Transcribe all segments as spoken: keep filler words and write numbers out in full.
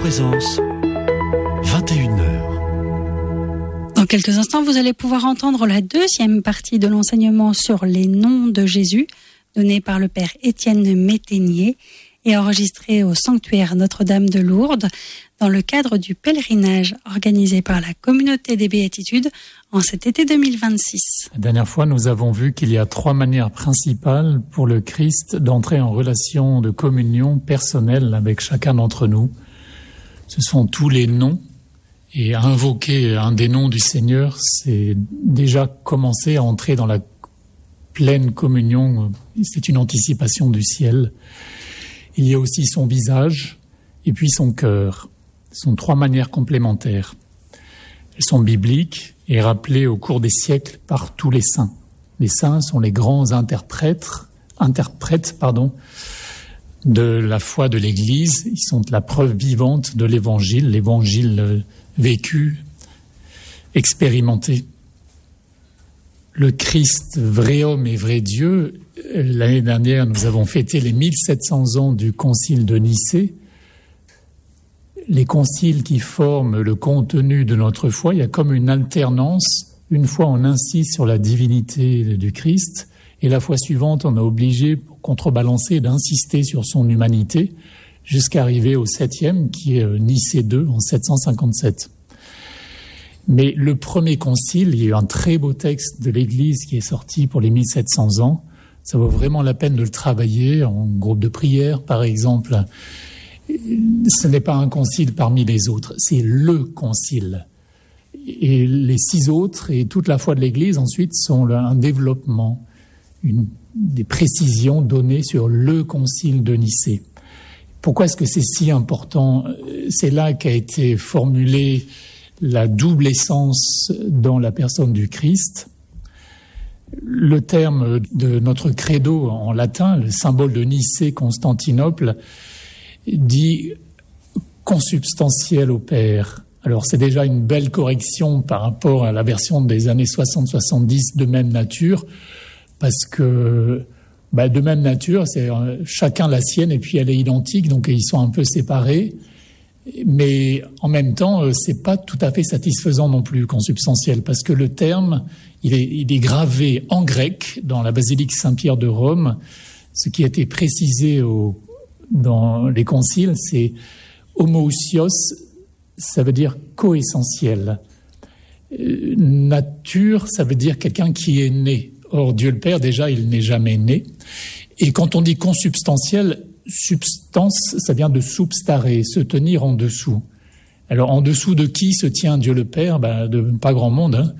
Présence, vingt et une heures. Dans quelques instants, vous allez pouvoir entendre la deuxième partie de l'enseignement sur les noms de Jésus, donné par le père Étienne Métainier et enregistré au sanctuaire Notre-Dame de Lourdes dans le cadre du pèlerinage organisé par la communauté des Béatitudes en cet été deux mille vingt-six. La dernière fois, nous avons vu qu'il y a trois manières principales pour le Christ d'entrer en relation de communion personnelle avec chacun d'entre nous. Ce sont tous les noms, et invoquer un des noms du Seigneur, c'est déjà commencer à entrer dans la pleine communion, c'est une anticipation du ciel. Il y a aussi son visage et puis son cœur. Ce sont trois manières complémentaires. Elles sont bibliques et rappelées au cours des siècles par tous les saints. Les saints sont les grands interprètes, interprètes pardon, de la foi de l'Église. Ils sont la preuve vivante de l'Évangile, l'Évangile vécu, expérimenté. Le Christ, vrai homme et vrai Dieu, l'année dernière, nous avons fêté les mille sept cents ans du concile de Nicée. Les conciles qui forment le contenu de notre foi, il y a comme une alternance. Une fois, on insiste sur la divinité du Christ, et la fois suivante, on est obligé, pour contrebalancer, d'insister sur son humanité, jusqu'à arriver au septième, qui est Nicée deux, en sept cent cinquante-sept. Mais le premier concile, il y a eu un très beau texte de l'Église qui est sorti pour les mille sept cents ans. Ça vaut vraiment la peine de le travailler en groupe de prière, par exemple. Ce n'est pas un concile parmi les autres, c'est le concile. Et les six autres et toute la foi de l'Église, ensuite, sont un développement, une, des précisions données sur le concile de Nicée. Pourquoi est-ce que c'est si important ? C'est là qu'a été formulée la double essence dans la personne du Christ. Le terme de notre credo en latin, le symbole de Nicée, Constantinople, dit consubstantiel au Père. Alors c'est déjà une belle correction par rapport à la version des années soixante soixante-dix de même nature, parce que bah, de même nature, c'est chacun la sienne et puis elle est identique, donc ils sont un peu séparés. Mais en même temps, c'est pas tout à fait satisfaisant non plus, consubstantiel, parce que le terme, il est, il est gravé en grec dans la basilique Saint-Pierre de Rome. Ce qui a été précisé au, dans les conciles, c'est homoousios, ça veut dire coessentiel. Euh, nature, ça veut dire quelqu'un qui est né. Or, Dieu le Père, déjà, il n'est jamais né. Et quand on dit consubstantiel, substance, ça vient de substare, se tenir en dessous. Alors, en dessous de qui se tient Dieu le Père ? Ben, de pas grand monde. Hein.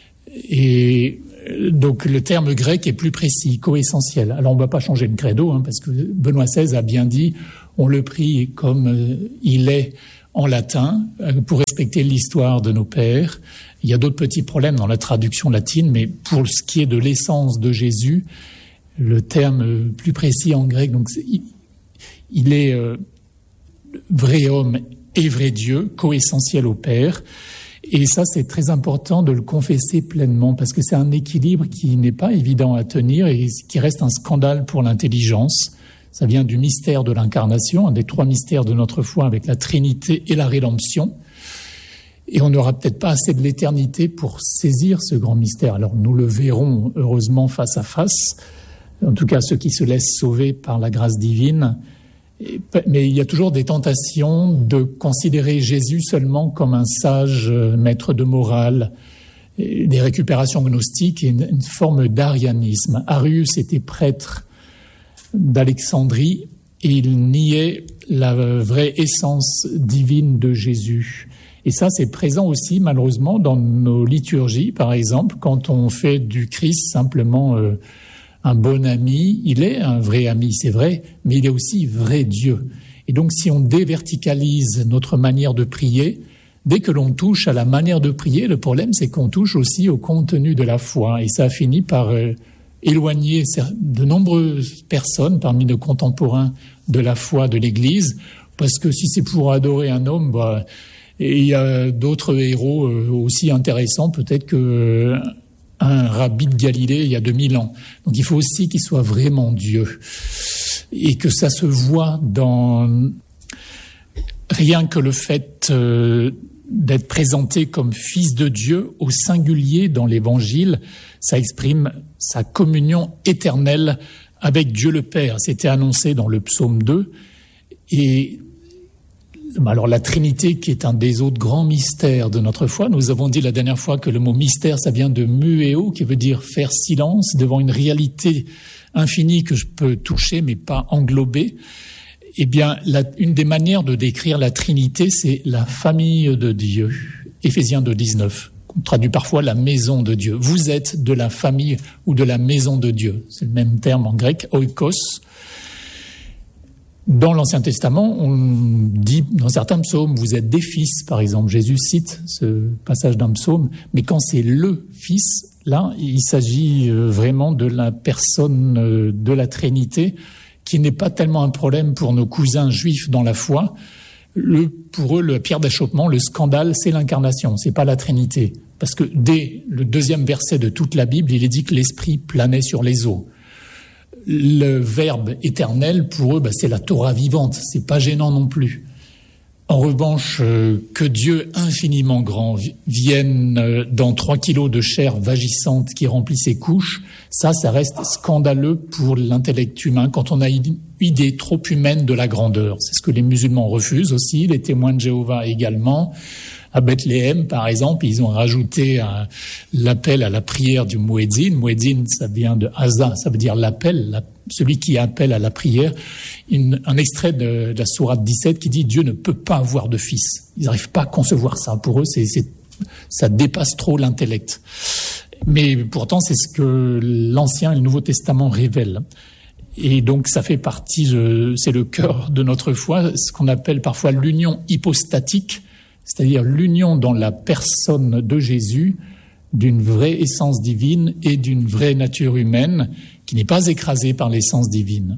Et donc, le terme grec est plus précis, coessentiel. Alors, on ne va pas changer le credo, hein, parce que Benoît seize a bien dit, on le prie comme euh, il est en latin, euh, pour respecter l'histoire de nos pères. Il y a d'autres petits problèmes dans la traduction latine, mais pour ce qui est de l'essence de Jésus, le terme plus précis en grec, donc c'est, il est euh, vrai homme et vrai Dieu, coessentiel au Père. Et ça, c'est très important de le confesser pleinement, parce que c'est un équilibre qui n'est pas évident à tenir et qui reste un scandale pour l'intelligence. Ça vient du mystère de l'incarnation, un des trois mystères de notre foi avec la Trinité et la rédemption. Et on n'aura peut-être pas assez de l'éternité pour saisir ce grand mystère. Alors nous le verrons heureusement face à face, en tout cas ceux qui se laissent sauver par la grâce divine. Mais il y a toujours des tentations de considérer Jésus seulement comme un sage maître de morale, des récupérations gnostiques et une forme d'arianisme. Arius était prêtre d'Alexandrie et il niait la vraie essence divine de Jésus. Et ça, c'est présent aussi, malheureusement, dans nos liturgies. Par exemple, quand on fait du Christ simplement euh, un bon ami, il est un vrai ami, c'est vrai, mais il est aussi vrai Dieu. Et donc, si on déverticalise notre manière de prier, dès que l'on touche à la manière de prier, le problème, c'est qu'on touche aussi au contenu de la foi. Et ça a fini par euh, éloigner de nombreuses personnes parmi nos contemporains de la foi de l'Église, parce que si c'est pour adorer un homme, bah, et il y a d'autres héros aussi intéressants, peut-être que un rabbi de Galilée il y a deux mille ans. Donc il faut aussi qu'il soit vraiment Dieu. Et que ça se voit dans rien que le fait euh, d'être présenté comme fils de Dieu au singulier dans l'Évangile, ça exprime sa communion éternelle avec Dieu le Père. C'était annoncé dans le psaume deux. Et alors la Trinité, qui est un des autres grands mystères de notre foi, nous avons dit la dernière fois que le mot mystère, ça vient de muéo, qui veut dire faire silence devant une réalité infinie que je peux toucher mais pas englober. Eh bien, la, une des manières de décrire la Trinité, c'est la famille de Dieu. Éphésiens deux dix-neuf. On traduit parfois la maison de Dieu. Vous êtes de la famille ou de la maison de Dieu. C'est le même terme en grec, oikos. Dans l'Ancien Testament, on dit dans certains psaumes, vous êtes des fils, par exemple. Jésus cite ce passage d'un psaume. Mais quand c'est le fils, là, il s'agit vraiment de la personne de la Trinité, qui n'est pas tellement un problème pour nos cousins juifs dans la foi. Le, pour eux, le pierre d'achoppement, le scandale, c'est l'incarnation, c'est pas la Trinité. Parce que dès le deuxième verset de toute la Bible, il est dit que l'Esprit planait sur les eaux. Le Verbe éternel, pour eux, bah, c'est la Torah vivante, c'est pas gênant non plus. En revanche, euh, que Dieu infiniment grand vienne euh, dans trois kilos de chair vagissante qui remplit ses couches, ça, ça reste scandaleux pour l'intellect humain quand on a une idée trop humaine de la grandeur. C'est ce que les musulmans refusent aussi, les témoins de Jéhovah également. À Bethléem, par exemple, ils ont rajouté un, l'appel à la prière du muezzin. Muezzin, ça vient de Haza, ça veut dire l'appel, la, celui qui appelle à la prière. Une, un extrait de, de la sourate dix-sept qui dit « Dieu ne peut pas avoir de fils ». Ils n'arrivent pas à concevoir ça. Pour eux, c'est, c'est, ça dépasse trop l'intellect. Mais pourtant, c'est ce que l'Ancien et le Nouveau Testament révèlent. Et donc, ça fait partie, de, c'est le cœur de notre foi, ce qu'on appelle parfois l'union hypostatique, c'est-à-dire l'union dans la personne de Jésus d'une vraie essence divine et d'une vraie nature humaine qui n'est pas écrasée par l'essence divine.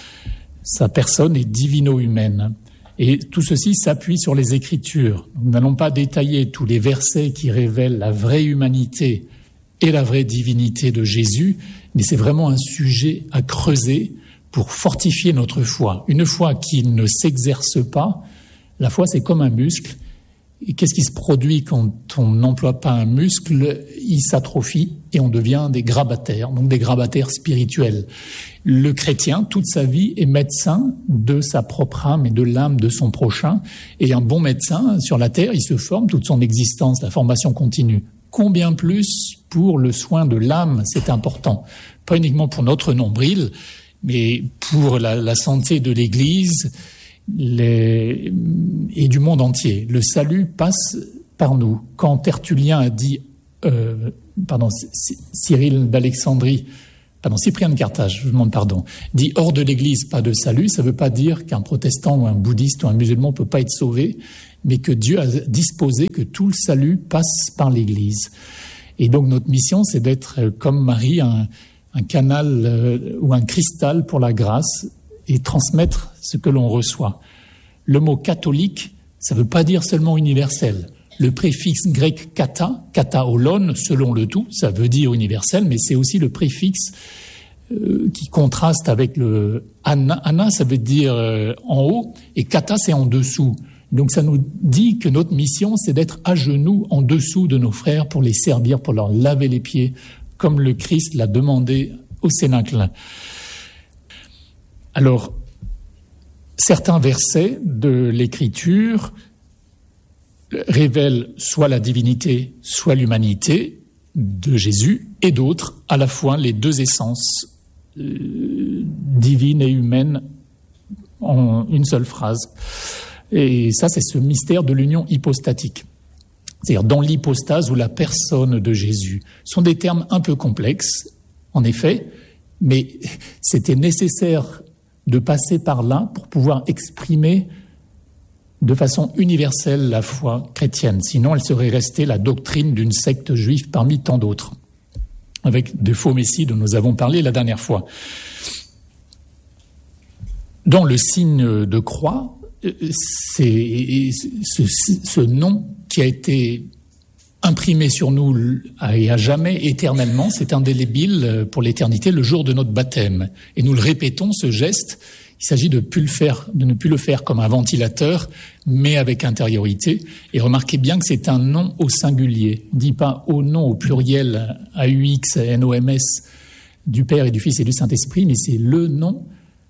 Sa personne est divino-humaine. Et tout ceci s'appuie sur les Écritures. Nous n'allons pas détailler tous les versets qui révèlent la vraie humanité et la vraie divinité de Jésus, mais c'est vraiment un sujet à creuser pour fortifier notre foi. Une foi qui ne s'exerce pas, la foi c'est comme un muscle. Et qu'est-ce qui se produit quand on n'emploie pas un muscle? Il s'atrophie et on devient des grabataires, donc des grabataires spirituels. Le chrétien, toute sa vie, est médecin de sa propre âme et de l'âme de son prochain. Et un bon médecin, sur la terre, il se forme toute son existence, la formation continue. Combien plus pour le soin de l'âme, c'est important. Pas uniquement pour notre nombril, mais pour la, la santé de l'Église, Les... et du monde entier. Le salut passe par nous. Quand Tertullien a dit, euh, pardon, Cyril d'Alexandrie, pardon, Cyprien de Carthage, je vous demande pardon, dit hors de l'Église pas de salut, ça ne veut pas dire qu'un protestant ou un bouddhiste ou un musulman ne peut pas être sauvé, mais que Dieu a disposé que tout le salut passe par l'Église. Et donc notre mission, c'est d'être comme Marie, un, un canal euh, ou un cristal pour la grâce, et transmettre ce que l'on reçoit. Le mot catholique, ça ne veut pas dire seulement universel. Le préfixe grec kata, kataolon, selon le tout, ça veut dire universel, mais c'est aussi le préfixe euh, qui contraste avec le ana. Ana, ça veut dire euh, en haut, et kata, c'est en dessous. Donc ça nous dit que notre mission, c'est d'être à genoux en dessous de nos frères pour les servir, pour leur laver les pieds, comme le Christ l'a demandé au Cénacle. Alors, certains versets de l'Écriture révèlent soit la divinité, soit l'humanité de Jésus, et d'autres, à la fois les deux essences, euh, divines et humaines, en une seule phrase. Et ça, c'est ce mystère de l'union hypostatique. C'est-à-dire dans l'hypostase ou la personne de Jésus. Ce sont des termes un peu complexes, en effet, mais c'était nécessaire de passer par là pour pouvoir exprimer de façon universelle la foi chrétienne. Sinon, elle serait restée la doctrine d'une secte juive parmi tant d'autres, avec de faux messies dont nous avons parlé la dernière fois. Dans le signe de croix, c'est ce, ce nom qui a été imprimé sur nous et à jamais, éternellement, c'est indélébile pour l'éternité, le jour de notre baptême. Et nous le répétons, ce geste, Il s'agit de, plus le faire, de ne plus le faire comme un ventilateur, mais avec intériorité. Et remarquez bien que c'est un nom au singulier. On ne dit pas au nom au pluriel, A U X, N O M S, du Père et du Fils et du Saint-Esprit, mais c'est le nom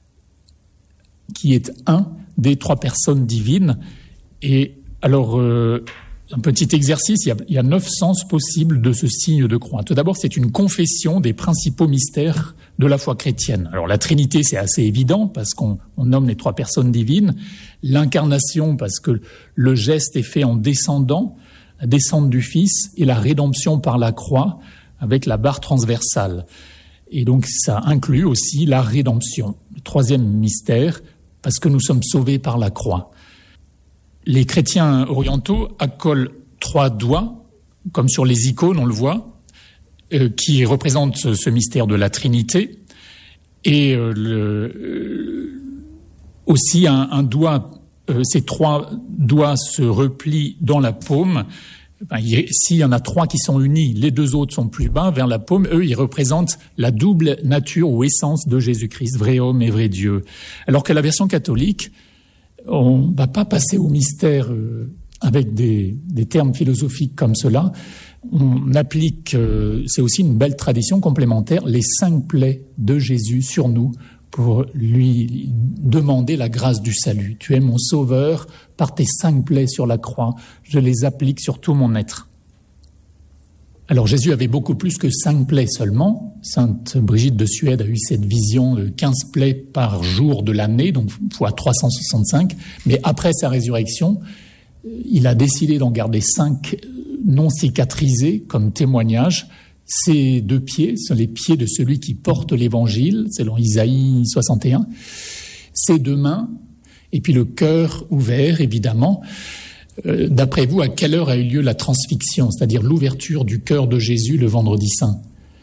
qui est un des trois personnes divines. Et alors, euh, un petit exercice, il y, a, il y a neuf sens possibles de ce signe de croix. Tout d'abord, c'est une confession des principaux mystères de la foi chrétienne. Alors la Trinité, c'est assez évident parce qu'on on nomme les trois personnes divines. L'incarnation, parce que le geste est fait en descendant, la descente du Fils, et la rédemption par la croix avec la barre transversale. Et donc ça inclut aussi la rédemption. Le troisième mystère, parce que nous sommes sauvés par la croix. Les chrétiens orientaux accolent trois doigts, comme sur les icônes, on le voit, euh, qui représentent ce, ce mystère de la Trinité, et euh, le, euh, aussi un, un doigt, euh, ces trois doigts se replient dans la paume. Ben, il, s'il y en a trois qui sont unis, les deux autres sont plus bas vers la paume, eux, ils représentent la double nature ou essence de Jésus-Christ, vrai homme et vrai Dieu. Alors que la version catholique, on ne va pas passer au mystère euh, avec des, des termes philosophiques comme cela. On applique, euh, c'est aussi une belle tradition complémentaire, les cinq plaies de Jésus sur nous pour lui demander la grâce du salut. Tu es mon sauveur, par tes cinq plaies sur la croix, je les applique sur tout mon être. Alors Jésus avait beaucoup plus que cinq plaies seulement. Sainte Brigitte de Suède a eu cette vision de quinze plaies par jour de l'année, donc fois trois cent soixante-cinq. Mais après sa résurrection, il a décidé d'en garder cinq non cicatrisés comme témoignage. Ces deux pieds sont les pieds de celui qui porte l'évangile, selon Isaïe soixante et un. Ces deux mains, et puis le cœur ouvert, évidemment. Euh, d'après vous, à quelle heure a eu lieu la transfixion, c'est-à-dire l'ouverture du cœur de Jésus le vendredi saint?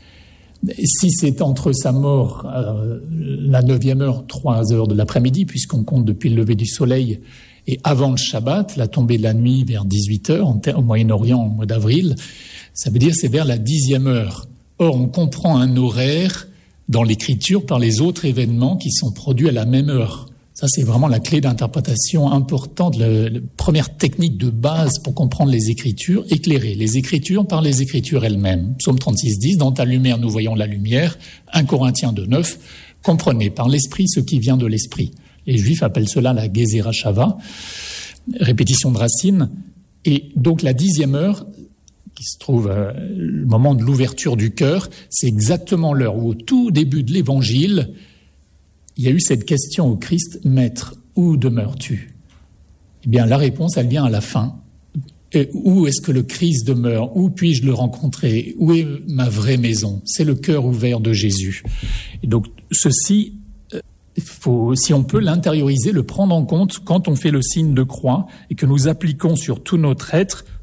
Si c'est entre sa mort, euh, la neuvième heure, trois heures de l'après-midi, puisqu'on compte depuis le lever du soleil, et avant le Shabbat, la tombée de la nuit vers dix-huit heures, en, au Moyen-Orient, au mois d'avril, ça veut dire c'est vers la dixième heure. Or, on comprend un horaire dans l'Écriture par les autres événements qui sont produits à la même heure. Ça, c'est vraiment la clé d'interprétation importante, la, la première technique de base pour comprendre les Écritures, éclairer les Écritures par les Écritures elles-mêmes. Psaume trente-six dix, dans ta lumière nous voyons la lumière. un Corinthiens deux neuf, comprenez par l'Esprit ce qui vient de l'Esprit. Les Juifs appellent cela la Gezerah Shava, répétition de racine. Et donc la dixième heure, qui se trouve euh, le moment de l'ouverture du cœur, c'est exactement l'heure où au tout début de l'Évangile, il y a eu cette question au Christ, « Maître, où demeures-tu » Eh bien, la réponse, elle vient à la fin. Et où est-ce que le Christ demeure? Où puis-je le rencontrer? Où est ma vraie maison? C'est le cœur ouvert de Jésus. Et donc, ceci, euh, faut, si on peut l'intérioriser, le prendre en compte quand on fait le signe de croix et que nous appliquons sur tout notre être